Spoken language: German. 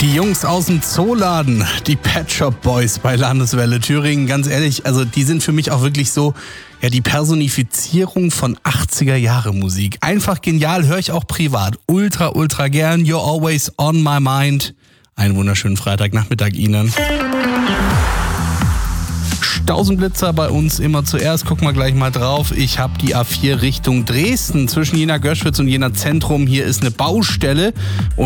Die Jungs aus dem Zooladen, die Pet Shop Boys bei Landeswelle Thüringen, ganz ehrlich, also die sind für mich auch wirklich so, ja, die Personifizierung von 80er-Jahre-Musik. Einfach genial, höre ich auch privat. Ultra, ultra gern. You're always on my mind. Einen wunderschönen Freitagnachmittag Ihnen. Stausenblitzer bei uns immer zuerst. Gucken wir gleich mal drauf. Ich habe die A4 Richtung Dresden zwischen Jena Göschwitz und Jena Zentrum. Hier ist eine Baustelle.